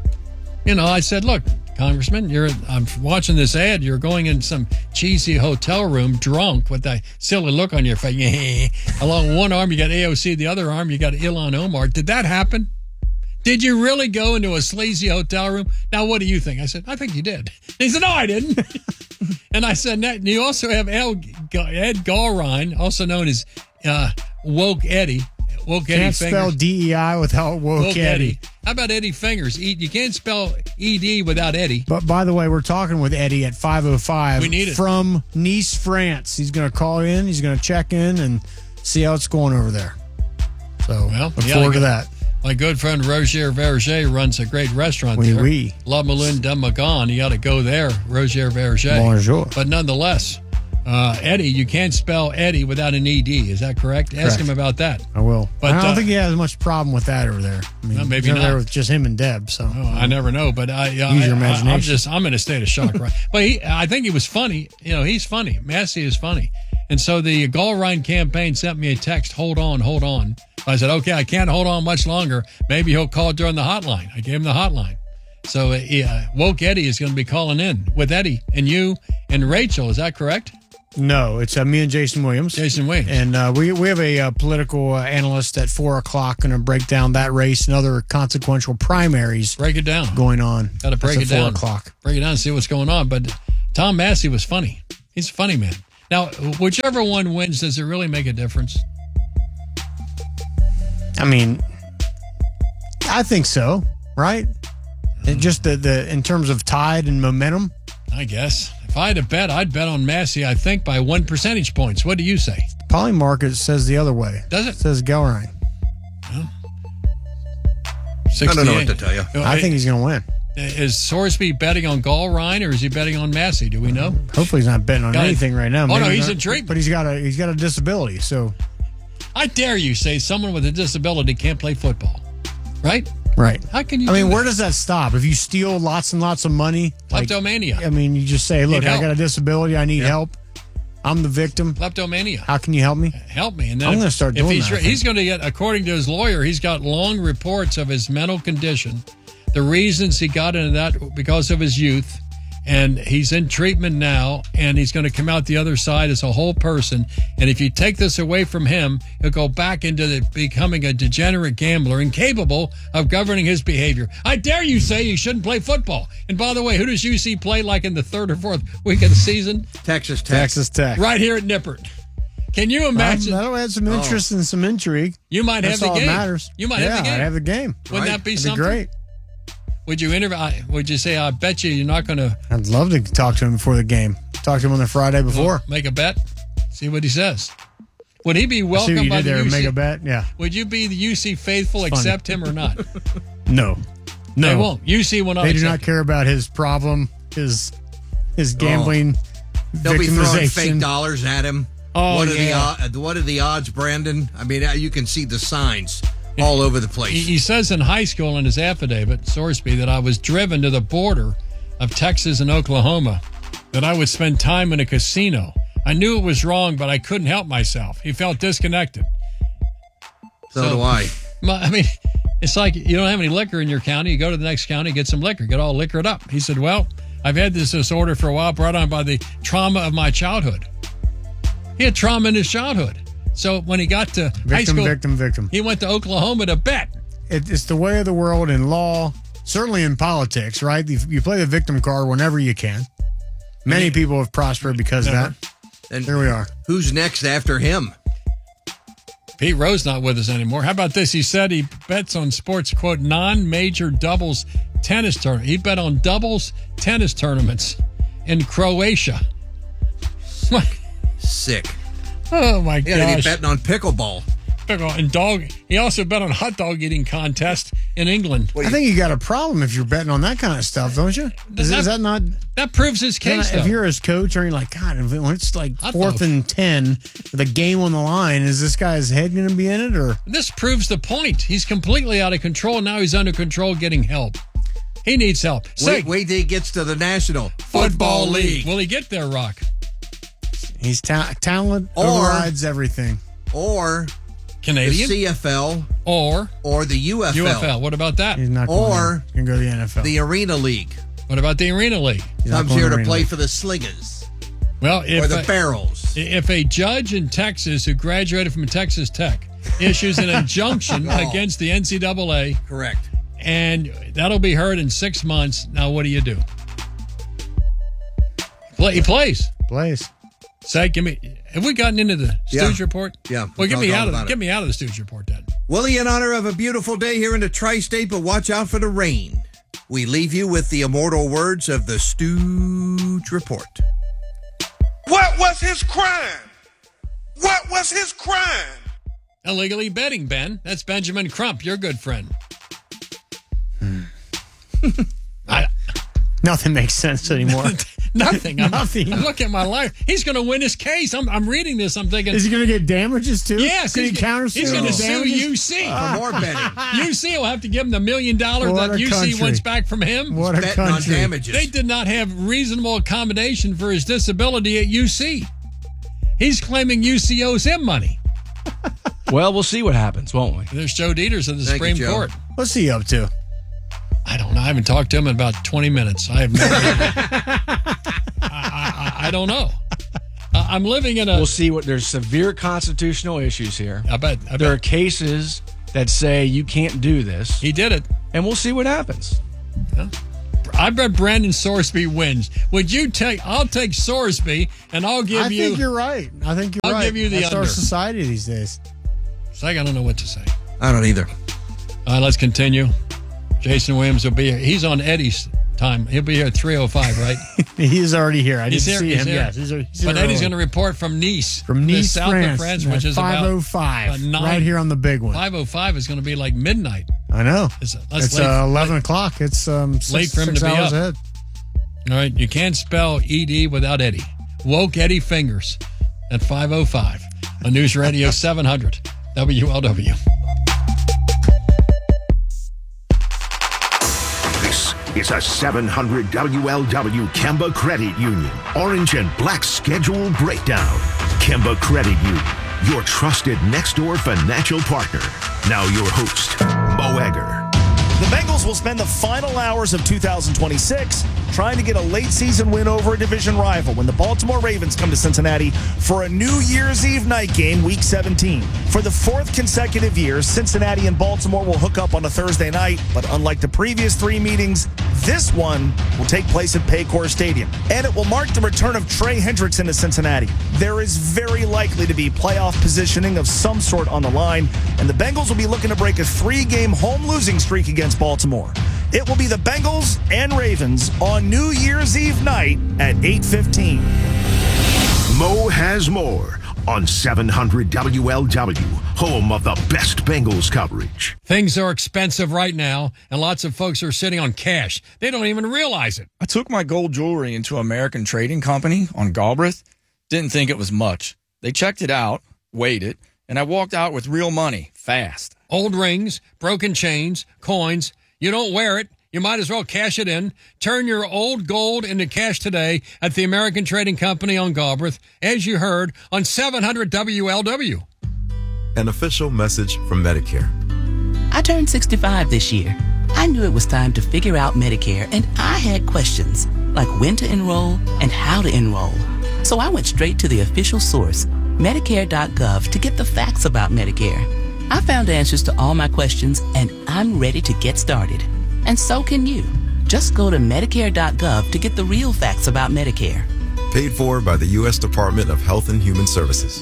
You know, I said, look, Congressman, you're I'm watching this ad. You're going in some cheesy hotel room drunk with that silly look on your face. Along one arm, you got A O C. The other arm, you got Ilhan Omar. Did that happen? Did you really go into a sleazy hotel room? Now, what do you think? I said, I think you did. He said, no, I didn't. And I said, "Now, you also have El, Ed Galrine, also known as uh, Woke Eddie. Woke Eddie
Can't
Fingers.
spell D E I without woke,
Woke
Eddie.
Eddie. How about Eddie Fingers? E- You can't spell E D without Eddie.
But by the way, we're talking with Eddie at five oh five
We need it.
from Nice, France. He's going to call in. He's going to check in and see how it's going over there. So
Well,
look
yeah,
forward
I
to
got-
that.
My good friend Roger Verger runs a great restaurant
Oui,
there.
oui.
La Moulin de Magon. You got to go there, Roger Verger.
Bonjour.
But nonetheless, Uh, Eddie, you can't spell Eddie without an E D. Is that correct? Ask
Correct.
him about that.
I will.
But,
I don't
uh,
think he has much problem with that over there. I mean,
Well, maybe
he's over
not.
there with just him and Deb. So
Oh, I never know, but I, uh,
Use your
I,
imagination.
I, I'm just, I'm in a state of shock, right? But he, I think he was funny. You know, he's funny. Massey is funny. And so the Gallrein campaign sent me a text, hold on, hold on. I said, okay, I can't hold on much longer. Maybe he'll call during the hotline. I gave him the hotline. So uh, yeah, Woke Eddie is going to be calling in with Eddie and you and Rachel. Is that correct?
no, it's uh, me and Jason Williams.
Jason Williams.
And uh, we we have a uh, political uh, analyst at four o'clock going to break down that race and other consequential primaries.
Break it down.
Going on.
Got to break
That's
it
at
down.
Four o'clock.
Break it down and see what's going on. But Tom Massey was funny. He's a funny man. Now, whichever one wins, does it really make a difference?
I mean, I think so. Right? It just the the in terms of tide and momentum.
I guess. If I had to bet, I'd bet on Massey, I think, by one percentage points. What do you say?
Polymarket says the other way.
Does it?
It says Gallrein.
I don't know what to tell you.
I think he's going to win.
Is Sorsby betting on Gallrein or is he betting on Massey? Do we know?
Hopefully he's not betting on
Got it.
anything right now.
Oh, no,
Maybe
he's
not-
in treatment.
But he's got a he's got a disability, so
I dare you say someone with a disability can't play football, right?
right.
How can you
I mean,
do
where
that?
does that stop? If you steal lots and lots of money, like,
Kleptomania.
I mean, you just say, "Look,
Need
I
help.
got a disability. I need
Yeah.
help. I'm the victim.
Kleptomania.
How can you help me?"
Help me. And then
I'm
if-
gonna start
if
doing
he's,
that, I
He's
think.
going to get, according to his lawyer, he's got long reports of his mental condition, the reasons he got into that because of his youth, and he's in treatment now, and he's going to come out the other side as a whole person. And if you take this away from him, he'll go back into the, becoming a degenerate gambler, incapable of governing his behavior. I dare you say you shouldn't play football. And by the way, who does U C play like in the third or fourth week of the season?
Texas Tech.
Texas Tech.
Right here at Nippert. Can you imagine?
That'll, that'll add some interest and some intrigue.
You might
That's
have the
all
game.
that matters.
You might
yeah,
have the game.
I'd have the game.
Wouldn't that be
That'd
something?
Be great.
Would you interview? I- Would you say, I bet you you're not going to
I'd love to talk to him before the game. Talk to him on the Friday before.
make a bet? See what he says. Would he be
I see
welcomed
what you
by
did
the
there.
U C?
Make a bet. Yeah.
Would you be the U C faithful,
It's funny.
accept him or not?
No. No.
They won't. U C will not
They do
accept
not
him.
care about his problem, his his gambling,
They'll be throwing
victimization.
fake dollars at him.
Oh,
what are
yeah.
the od- what are the odds, Brandon? I mean, uh, you can see the signs all over the place.
He, he says in high school in his affidavit, Sorsby, that I was driven to the border of Texas and Oklahoma, that I would spend time in a casino. I knew it was wrong, but I couldn't help myself. He felt disconnected.
so,
so-
do I.
My- I mean, it's like you don't have any liquor in your county. You go to the next county, get some liquor, get all liquored up. He said, well, I've had this disorder for a while, brought on by the trauma of my childhood. He had trauma in his childhood. So when he got to high
Victim,
school,
victim, victim.
he went to Oklahoma to bet.
It, it's the way of the world in law, certainly in politics, right? You, you play the victim card whenever you can. Many people have prospered because of
Never.
that.
And
Here we are.
Who's next after him?
Pete Rose not with us anymore. How about this? He said he bets on sports, quote, non-major doubles tennis tournament. He bet on doubles tennis tournaments in Croatia.
Sick.
Oh, my
Yeah, he's
gosh.
betting on pickleball.
Pickle and dog. He also bet on hot dog eating contest in England.
I think you got a problem if you're betting on that kind of stuff, don't you? Is,
That-
is that not?
That proves his case,
If
though.
you're his coach, or you're like, God, if it- when it's like
Hot
fourth
dog.
and ten with a game on the line, is this guy's head going to be in it, or?
This proves the point. He's completely out of control. Now he's under control getting help. He needs help. Say,
Wait, wait till he gets to the National
Football League. Will he get there, Rock?
He's ta- talent
Or-
overrides everything.
Or
Canadian?
the C F L
Or
or the U F L.
U F L. What about that?
He's not going
Or
there. He's going to go to the N F L.
the Arena League.
What about the Arena League?
He's not
Comes
going
here to
Arena
play
League.
for the Slingers
Well, if
or the
a,
Barrels.
if a judge in Texas who graduated from Texas Tech issues an injunction
Oh.
against the N C double A,
Correct.
and that'll be heard in six months, now what do you do? Play, he plays.
Plays.
Say, give me. Have we gotten into the
Yeah.
Stooge report?
Yeah,
Well, get
we
me
talked
out of
about it.
get me out of the Stooge report then.
Willie, in honor of a beautiful day here in the tri-state, but watch out for the rain. We leave you with the immortal words of the Stooge Report.
What was his crime? What was his crime?
Illegally betting, Ben. That's Benjamin Crump, your good friend. I,
Nothing makes sense anymore.
Nothing. I'm,
Nothing.
I'm looking at my life. He's going to win his case. I'm, I'm reading this. I'm thinking.
Is he going to get damages too?
Yes.
Can
he's
he countersue
He's going to
the
sue
damages?
U C.
For more betting.
U C will have to give him the million dollars
What
that
a
U C
country.
wants back from him.
What a
Betting on
country.
damages.
They did not have reasonable accommodation for his disability at U C. He's claiming U C owes him money.
Well, we'll see what happens, won't we?
There's Joe Dieters of the
Thank you,
Supreme
Joe.
Court.
What's he up to?
I don't know. I haven't talked to him in about twenty minutes. I have no idea. I, I, I don't know. Uh, I'm living in a.
We'll see what there's severe constitutional issues here.
I bet. I
There are
bet.
cases that say you can't do this,
He did it.
and we'll see what happens.
I bet Brandon Sorsby wins. Would you take? I'll take Sorsby, and I'll give
I
you.
think you're right. I think you're
I'll
right.
give you the
That's our
under.
society these days.
It's like I don't know what to say.
I don't either.
All right, let's continue. Jason Williams will be here. He's on Eddie's time. He'll be here at three oh five, right?
He's already here. I
He's
didn't
here,
see
he's
him.
here.
Yes, he's, he's
But
here
Eddie's
early.
going to report from Nice.
From
the
Nice,
south
France,
of France, which is
five oh
about
five,
uh, nine-
right here on the big one.
five oh five is going to be like midnight.
I know.
It's, that's
It's
late,
uh, eleven
late,
o'clock. It's um, six,
late for him
six
to be
hours
up.
ahead.
All right, you can't spell E D without Eddie. Woke Eddie Fingers at five oh five on News Radio seven hundred W L W.
This is a seven hundred W L W Kemba Credit Union Orange and Black Schedule Breakdown. Kemba Credit Union, your trusted next-door financial partner. Now your host, Mo Egger.
The Bengals will spend the final hours of two thousand twenty-six trying to get a late-season win over a division rival when the Baltimore Ravens come to Cincinnati for a New Year's Eve night game, Week seventeen. For the fourth consecutive year, Cincinnati and Baltimore will hook up on a Thursday night, but unlike the previous three meetings, this one will take place at Paycor Stadium, and it will mark the return of Trey Hendrickson to Cincinnati. There is very likely to be playoff positioning of some sort on the line, and the Bengals will be looking to break a three-game home losing streak against Baltimore. It will be the Bengals and Ravens on New Year's Eve night at eight fifteen.
Mo has more on seven hundred W L W, home of the best Bengals coverage.
Things are expensive right now, and lots of folks are sitting on cash. They don't even realize it.
I took my gold jewelry into American Trading Company on Galbraith. Didn't think it was much. They checked it out, weighed it, and I walked out with real money, fast.
Old rings, broken chains, coins. You don't wear it. You might as well cash it in. Turn your old gold into cash today at the American Trading Company on Galbraith, as you heard on seven hundred W L W.
An official message from Medicare.
I turned sixty-five this year. I knew it was time to figure out Medicare, and I had questions like when to enroll and how to enroll. So I went straight to the official source, Medicare dot gov, to get the facts about Medicare. I found answers to all my questions, and I'm ready to get started. And so can you. Just go to Medicare dot gov to get the real facts about Medicare.
Paid for by the U S Department of Health and Human Services.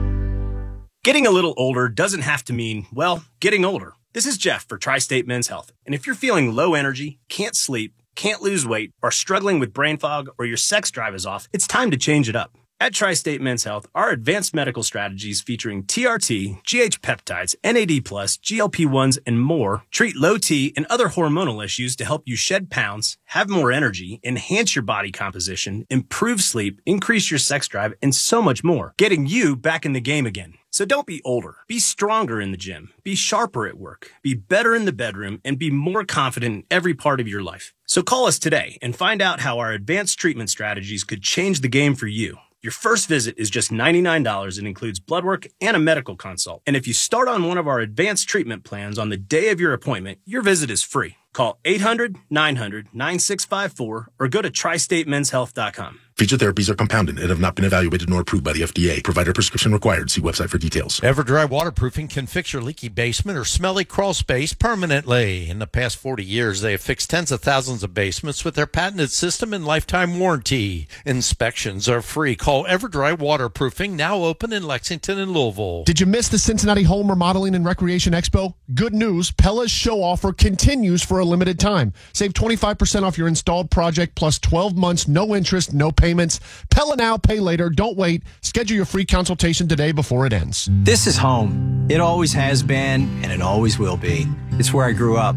Getting a little older doesn't have to mean, well, getting older. This is Jeff for Tri-State Men's Health. And if you're feeling low energy, can't sleep, can't lose weight, or struggling with brain fog, or your sex drive is off, it's time to change it up. At Tri-State Men's Health, our advanced medical strategies featuring T R T, G H peptides, N A D plus, G L P ones, and more treat low T and other hormonal issues to help you shed pounds, have more energy, enhance your body composition, improve sleep, increase your sex drive, and so much more, getting you back in the game again. So don't be older. Be stronger in the gym. Be sharper at work. Be better in the bedroom, and be more confident in every part of your life. So call us today and find out how our advanced treatment strategies could change the game for you. Your first visit is just ninety-nine dollars and includes blood work and a medical consult. And if you start on one of our advanced treatment plans on the day of your appointment, your visit is free. Call eight hundred, nine hundred, nine six five four or go to tri state men's health dot com.
Feature therapies are compounded and have not been evaluated nor approved by the F D A. Provider prescription required. See website for details.
EverDry waterproofing can fix your leaky basement or smelly crawl space permanently. In the past forty years, they have fixed tens of thousands of basements with their patented system and lifetime warranty. Inspections are free. Call EverDry Waterproofing, now open in Lexington and Louisville.
Did you miss the Cincinnati Home Remodeling and Recreation Expo? Good news, Pella's show offer continues for a limited time. Save twenty-five percent off your installed project plus twelve months, no interest, no payments. Pella now, pay later. Don't wait. Schedule your free consultation today before it ends.
This is home. It always has been, and it always will be. It's where I grew up. It's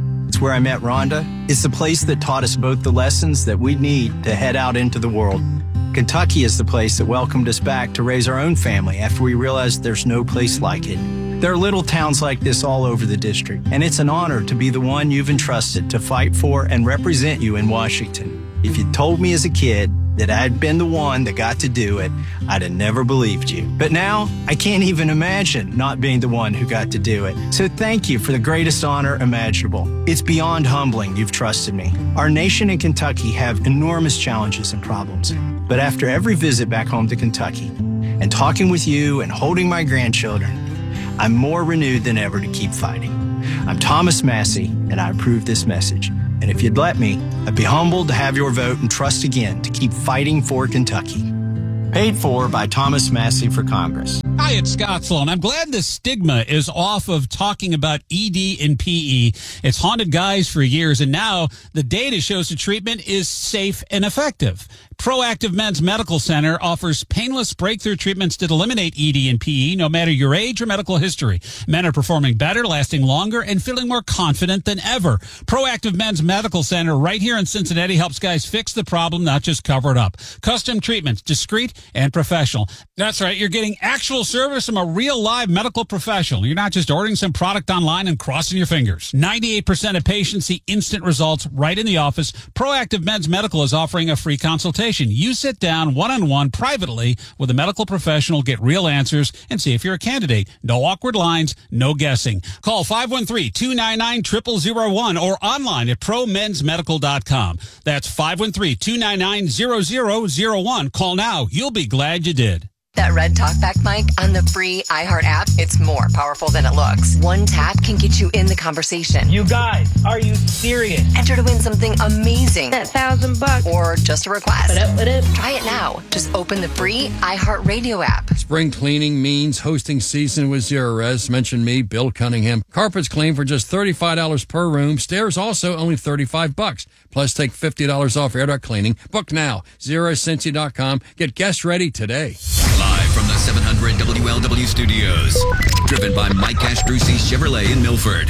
where I met Rhonda. It's the place that taught us both the lessons that we need to head out into the world. Kentucky is the place that welcomed us back to raise our own family after we realized there's no place like it. There are little towns like this all over the district, and it's an honor to be the one you've entrusted to fight for and represent you in Washington. If you told me as a kid that I'd been the one that got to do it, I'd have never believed you. But now, I can't even imagine not being the one who got to do it. So thank you for the greatest honor imaginable. It's beyond humbling you've trusted me. Our nation and Kentucky have enormous challenges and problems. But after every visit back home to Kentucky, and talking with you and holding my grandchildren, I'm more renewed than ever to keep fighting. I'm Thomas Massey, and I approve this message. And if you'd let me, I'd be humbled to have your vote and trust again to keep fighting for Kentucky. Paid for by Thomas Massey for Congress.
Hi, it's Scott Sloan. I'm glad the stigma is off of talking about E D and P E. It's haunted guys for years, and now the data shows the treatment is safe and effective. Proactive Men's Medical Center offers painless breakthrough treatments that eliminate E D and P E, no matter your age or medical history. Men are performing better, lasting longer, and feeling more confident than ever. Proactive Men's Medical Center right here in Cincinnati helps guys fix the problem, not just cover it up. Custom treatments, discreet and professional. That's right, you're getting actual service from a real live medical professional. You're not just ordering some product online and crossing your fingers. ninety-eight percent of patients see instant results right in the office. Proactive Men's Medical is offering a free consultation. You sit down one-on-one privately with a medical professional, get real answers, and see if you're a candidate. No awkward lines, no guessing. Call five one three, two nine nine, zero zero zero one or online at pro mens medical dot com. That's five one three, two nine nine, zero zero zero one. Call now. You'll be glad you did.
That red talkback mic on the free iHeart app, it's more powerful than it looks. One tap can get you in the conversation.
You guys, are you serious?
Enter to win something amazing.
That thousand bucks.
Or just a request.
What up, what up?
Try it now. Just open the free iHeart Radio app.
Spring cleaning means hosting season with Zerorez. Mention me, Bill Cunningham. Carpets clean for just thirty-five dollars per room. Stairs also only thirty-five bucks. Plus take fifty dollars off air duct cleaning. Book now. zero cincy dot com. Get guests ready today.
Live from the seven hundred W L W studios. Driven by Mike Castrucci Chevrolet in Milford.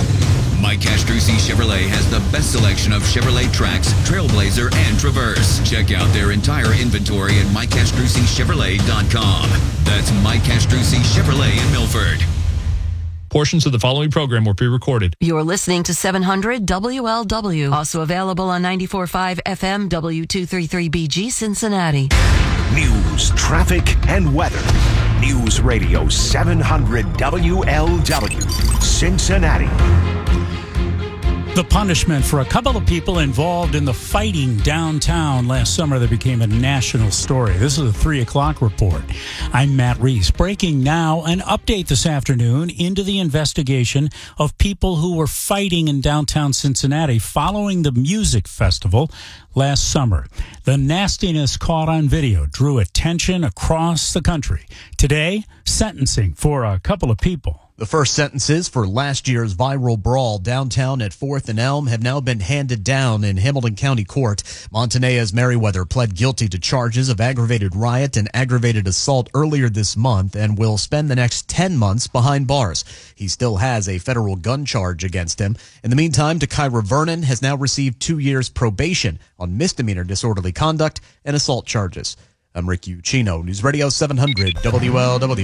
Mike Castrucci Chevrolet has the best selection of Chevrolet Trax, Trailblazer, and Traverse. Check out their entire inventory at mike castrucci chevrolet dot com. That's Mike Castrucci Chevrolet in Milford.
Portions of the following program were pre-recorded.
You're listening to seven hundred W L W. Also available on ninety-four point five F M W two thirty-three B G Cincinnati.
News, traffic, and weather. News Radio seven hundred W L W, Cincinnati.
The punishment for a couple of people involved in the fighting downtown last summer that became a national story. This is a three o'clock report. I'm Matt Reese. Breaking now, an update this afternoon into the investigation of people who were fighting in downtown Cincinnati following the music festival last summer. The nastiness caught on video drew attention across the country. Today, sentencing for a couple of people.
The first sentences for last year's viral brawl downtown at fourth and Elm have now been handed down in Hamilton County Court. Montanez Merriweather pled guilty to charges of aggravated riot and aggravated assault earlier this month and will spend the next ten months behind bars. He still has a federal gun charge against him. In the meantime, Takira Vernon has now received two years probation on misdemeanor disorderly conduct and assault charges. I'm Rick Ucchino, News Radio seven hundred W L W.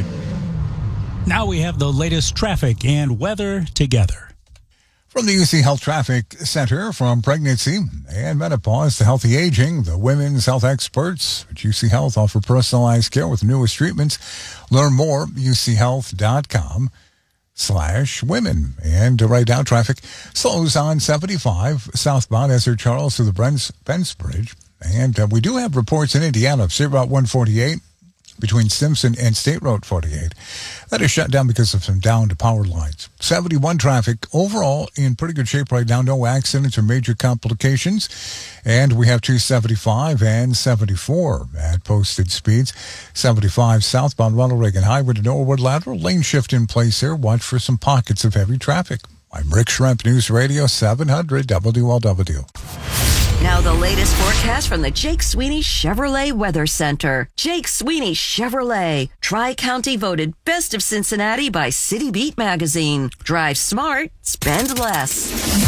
Now we have the latest traffic and weather together.
From the U C Health Traffic Center, from pregnancy and menopause to healthy aging, the women's health experts at U C Health offer personalized care with the newest treatments. Learn more at u c health dot com slash women. And right now, traffic slows on seventy-five southbound Ezra Charles to the Brents, Fence Bridge. And uh, we do have reports in Indiana of State Route one forty-eight. Between Simpson and State Road forty-eight. That is shut down because of some downed power lines. seventy-one traffic overall in pretty good shape right now. No accidents or major complications. And we have two seventy-five and seventy-four at posted speeds. seventy-five southbound Ronald Reagan Highway to Norwood lateral. Lane shift in place here. Watch for some pockets of heavy traffic. I'm Rick Schremp, News Radio seven hundred W L W.
Now the latest forecast from the Jake Sweeney Chevrolet Weather Center. Jake Sweeney Chevrolet. Tri-County voted Best of Cincinnati by City Beat magazine. Drive smart, spend less.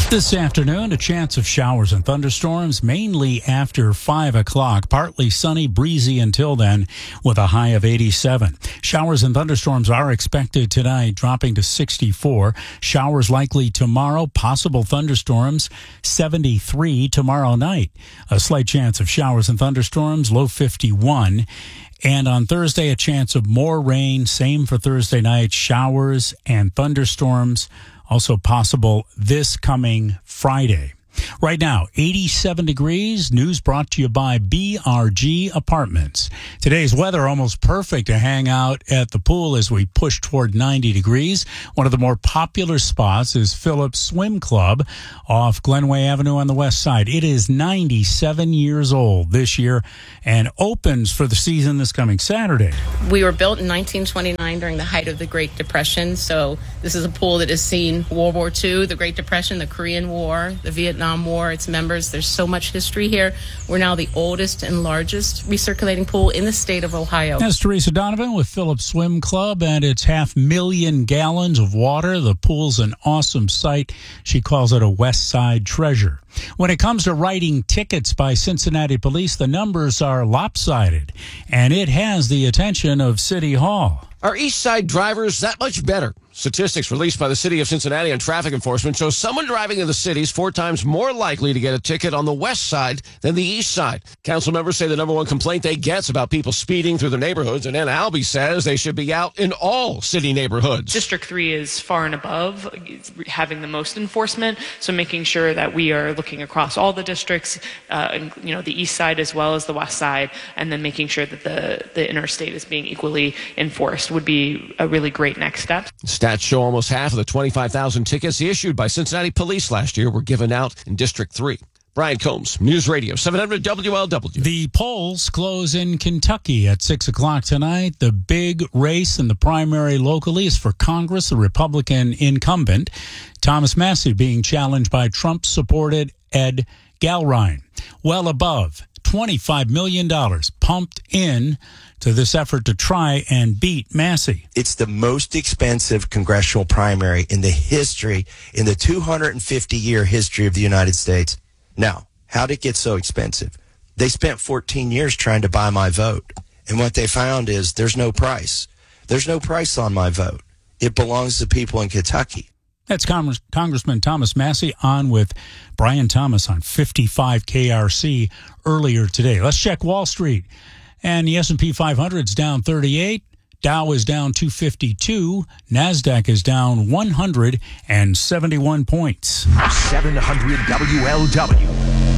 This afternoon, a chance of showers and thunderstorms, mainly after five o'clock. Partly sunny, breezy until then, with a high of eighty-seven. Showers and thunderstorms are expected tonight, dropping to sixty-four. Showers likely tomorrow, possible thunderstorms, seventy-three tomorrow night. A slight chance of showers and thunderstorms, low fifty-one. And on Thursday, a chance of more rain. Same for Thursday night, showers and thunderstorms. Also possible this coming Friday. Right now, eighty-seven degrees. News brought to you by B R G Apartments. Today's weather almost perfect to hang out at the pool as we push toward ninety degrees. One of the more popular spots is Phillips Swim Club off Glenway Avenue on the west side. It is ninety-seven years old this year and opens for the season this coming Saturday.
We were built in nineteen twenty-nine during the height of the Great Depression. So this is a pool that has seen World War Two, the Great Depression, the Korean War, the Vietnam War, its members. There's so much history here. We're now the oldest and largest recirculating pool in the state of Ohio.
That's Teresa Donovan with Phillips Swim Club, and it's half million gallons of water. The pool's an awesome site. She calls it a West Side treasure. When it comes to writing tickets by Cincinnati police, the numbers are lopsided, and it has the attention of City Hall.
Are East Side drivers that much better? Statistics released by the city of Cincinnati on traffic enforcement show someone driving in the city is four times more likely to get a ticket on the west side than the east side. Council members say the number one complaint they get is about people speeding through their neighborhoods, and Ann Albee says they should be out in all city neighborhoods.
District three is far and above having the most enforcement, so making sure that we are looking across all the districts, uh, and, you know, the east side as well as the west side, and then making sure that the, the interstate is being equally enforced would be a really great next step.
Stats show almost half of the twenty-five thousand tickets issued by Cincinnati police last year were given out in District three. Brian Combs, News Radio, seven hundred W L W.
The polls close in Kentucky at six o'clock tonight. The big race in the primary locally is for Congress, the Republican incumbent, Thomas Massie, being challenged by Trump-supported Ed Galrine. Well above twenty-five million dollars pumped in to this effort to try and beat Massie.
It's the most expensive congressional primary in the history, in the two hundred fifty year history of the United States. Now, how did it get so expensive? They spent fourteen years trying to buy my vote. And what they found is there's no price. There's no price on my vote. It belongs to people in Kentucky.
That's Congress, Congressman Thomas Massie on with Brian Thomas on fifty-five K R C earlier today. Let's check Wall Street. And the S and P five hundred is down thirty-eight. Dow is down two fifty-two. NASDAQ is down one hundred seventy-one points.
seven hundred W L W.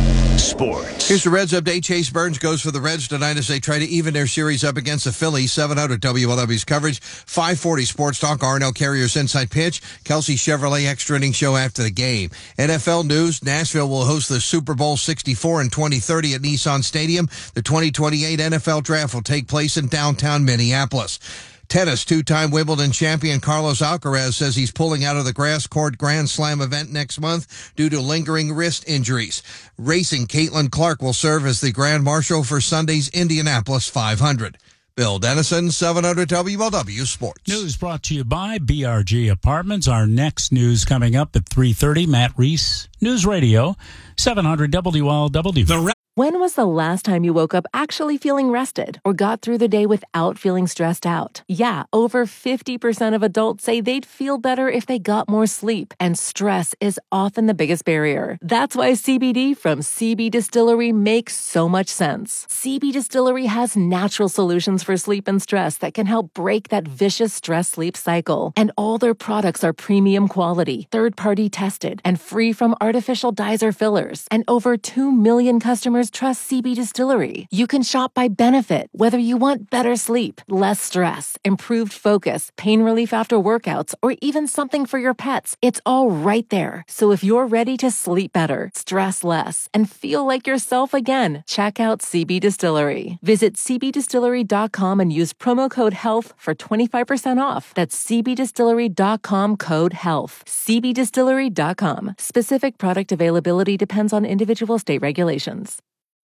Sports.
Here's the Reds update. Chase Burns goes for the Reds tonight as they try to even their series up against the Phillies. seven hundred W L W's coverage. five forty Sports Talk. R and L Carriers Inside Pitch. Kelsey Chevrolet extra inning show after the game. N F L news. Nashville will host the Super Bowl sixty-four in twenty thirty at Nissan Stadium. The twenty twenty-eight N F L Draft will take place in downtown Minneapolis. Tennis, two-time Wimbledon champion Carlos Alcaraz says he's pulling out of the grass court Grand Slam event next month due to lingering wrist injuries. Racing, Caitlin Clark will serve as the Grand Marshal for Sunday's Indianapolis five hundred. Bill Dennison, seven hundred W L W Sports.
News brought to you by B R G Apartments. Our next news coming up at three thirty. Matt Reese, News Radio, seven hundred W L W. The
When was the last time you woke up actually feeling rested or got through the day without feeling stressed out? Yeah, over fifty percent of adults say they'd feel better if they got more sleep, and stress is often the biggest barrier. That's why C B D from C B Distillery makes so much sense. C B Distillery has natural solutions for sleep and stress that can help break that vicious stress-sleep cycle. And all their products are premium quality, third-party tested, and free from artificial dyes or fillers. And over two million customers trust C B Distillery. You can shop by benefit, whether you want better sleep, less stress, improved focus, pain relief after workouts, or even something for your pets. It's all right there. So if you're ready to sleep better, stress less, and feel like yourself again, check out C B Distillery. Visit c b distillery dot com and use promo code HEALTH for twenty-five percent off. That's c b distillery dot com code HEALTH. c b distillery dot com. Specific product availability depends on individual state regulations.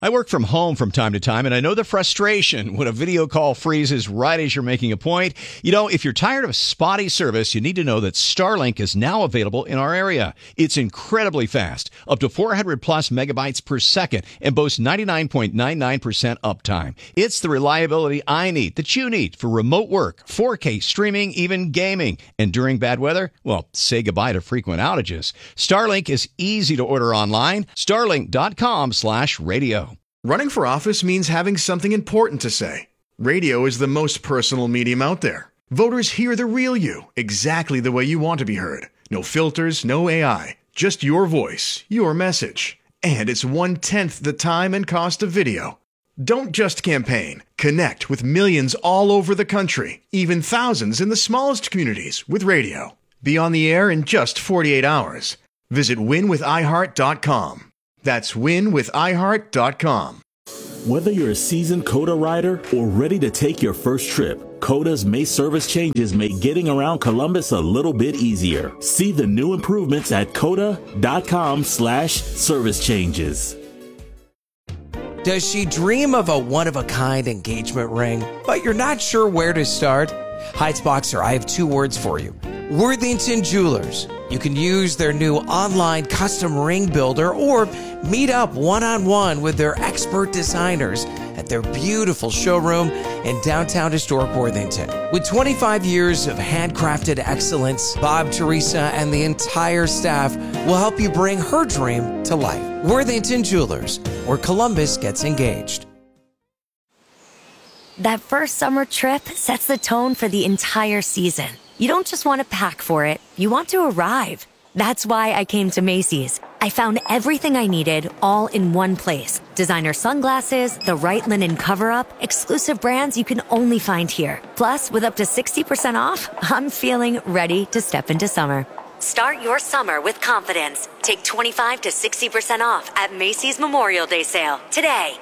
I work from home from time to time, and I know the frustration when a video call freezes right as you're making a point. You know, if you're tired of spotty service, you need to know that Starlink is now available in our area. It's incredibly fast, up to four hundred plus megabytes per second, and boasts ninety-nine point nine nine percent uptime. It's the reliability I need, that you need, for remote work, four K streaming, even gaming. And during bad weather, well, say goodbye to frequent outages. Starlink is easy to order online. Starlink.com slash radio.
Running for office means having something important to say. Radio is the most personal medium out there. Voters hear the real you, exactly the way you want to be heard. No filters, no A I, just your voice, your message. And it's one-tenth the time and cost of video. Don't just campaign. Connect with millions all over the country, even thousands in the smallest communities, with radio. Be on the air in just forty-eight hours. Visit win with i heart dot com. That's win with i heart dot com.
Whether you're a seasoned COTA rider or ready to take your first trip, COTA's May service changes make getting around Columbus a little bit easier. See the new improvements at COTA.com slash service changes.
Does she dream of a one-of-a-kind engagement ring, but you're not sure where to start? Heights Boxer, I have two words for you. Worthington Jewelers. You can use their new online custom ring builder or meet up one-on-one with their expert designers at their beautiful showroom in downtown historic Worthington. With twenty-five years of handcrafted excellence, Bob, Teresa, and the entire staff will help you bring her dream to life. Worthington Jewelers, where Columbus gets engaged.
That first summer trip sets the tone for the entire season. You don't just want to pack for it, you want to arrive. That's why I came to Macy's. I found everything I needed all in one place. Designer sunglasses, the right linen cover-up, exclusive brands you can only find here. Plus, with up to sixty percent off, I'm feeling ready to step into summer. Start your summer with confidence. Take twenty-five to sixty percent off at Macy's Memorial Day sale today.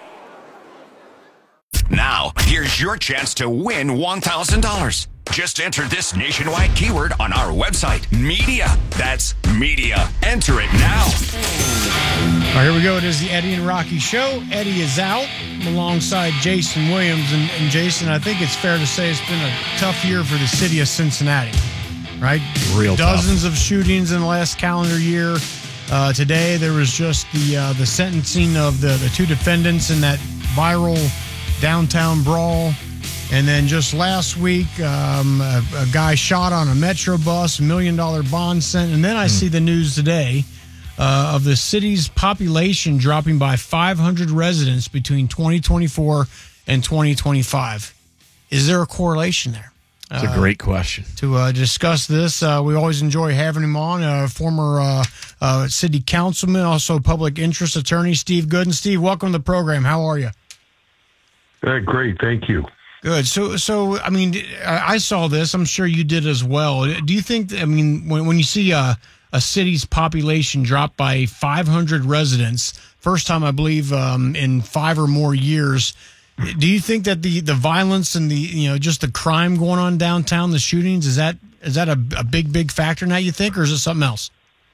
Now, here's your chance to win one thousand dollars. Just enter this nationwide keyword on our website, media. That's media. Enter it now.
All right, here we go. It is the Eddie and Rocky Show. Eddie is out alongside Jason Williams. And, and Jason, I think it's fair to say it's been a tough year for the city of Cincinnati, right?
Real
Dozens
tough.
of shootings in the last calendar year. Uh, today, there was just the uh, the sentencing of the, the two defendants in that viral downtown brawl. And then just last week, um, a, a guy shot on a Metro bus, a million dollar bond sent. And then I mm. see the news today uh, of the city's population dropping by five hundred residents between twenty twenty-four and twenty twenty-five. Is there a correlation there?
That's uh, a great question.
To uh, discuss this, uh, we always enjoy having him on, uh, former uh, uh, city councilman, also public interest attorney, Steve Gooden. Steve, welcome to the program. How are you?
Uh, great. Thank you.
Good. So, so I mean, I saw this. I'm sure you did as well. Do you think, I mean, when, when you see a, a city's population drop by five hundred residents, first time, I believe, um, in five or more years, do you think that the, the violence and the, you know, just the crime going on downtown, the shootings, is that is that a, a big, big factor now, you think, or is it something else?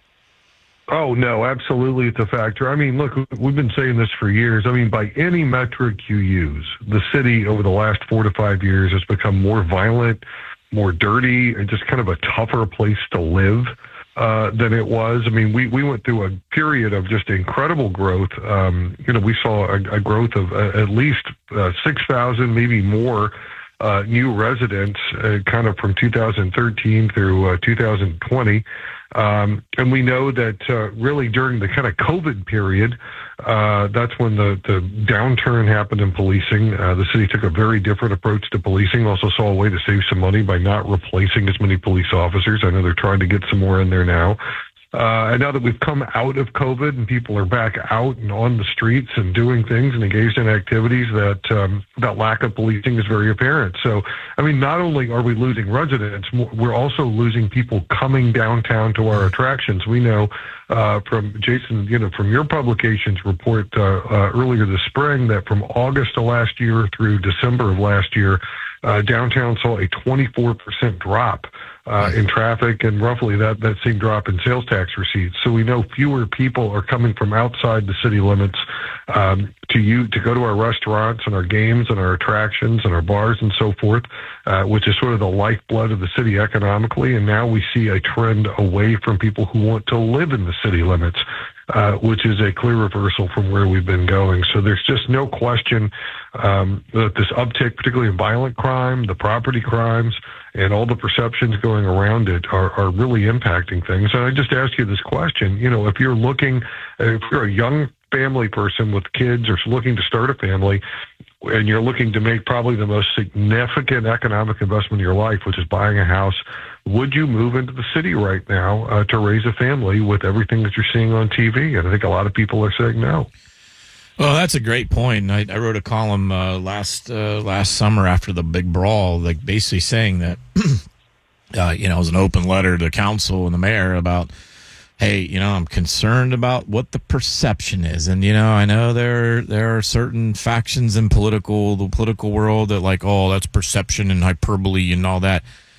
Oh, no, absolutely. It's a factor. I mean, look, we've been saying this for years. I mean, by any metric you use, the city over the last four to five years has become more violent, more dirty, and just kind of a tougher place to live uh, than it was. I mean, we, we went through a period of just incredible growth. Um, you know, we saw a, a growth of uh, at least uh, six thousand, maybe more, uh, new residents uh, kind of from two thousand thirteen through uh, two thousand twenty. Um, and we know that uh, really during the kind of COVID period, uh, that's when the, the downturn happened in policing. Uh, the city took a very different approach to policing, also saw a way to save some money by not replacing as many police officers. I know they're trying to get some more in there now. Uh, and now that we've come out of COVID and people are back out and on the streets and doing things and engaged in activities, that um, that lack of policing is very apparent. So, I mean, not only are we losing residents, we're also losing people coming downtown to our attractions. We know uh, from Jason, you know, from your publication's report uh, uh, earlier this spring that from August of last year through December of last year, uh, downtown saw a twenty-four percent drop uh, in traffic and roughly that, that same drop in sales tax receipts. So we know fewer people are coming from outside the city limits um, to you to go to our restaurants and our games and our attractions and our bars and so forth, uh, which is sort of the lifeblood of the city economically. And now we see a trend away from people who want to live in the city limits, uh, which is a clear reversal from where we've been going. So there's just no question um, that this uptick, particularly in violent crime, the property crimes, and all the perceptions going around it are, are really impacting things. And I just ask you this question, you know, if you're looking, if you're a young family person with kids or looking to start a family, and you're looking to make probably the most significant economic investment in your life, which is buying a house, would you move into the city right now uh, to raise a family with everything that you're seeing on T V? And I think a lot of people are saying no.
Well, that's a great point. I, I wrote a column uh, last uh, last summer after the big brawl, like basically saying that, uh, you know, it was an open letter to council and the mayor about, hey, you know, I'm concerned about what the perception is. And, you know, I know there there are certain factions in political the political world that like, oh, that's perception and hyperbole and all that.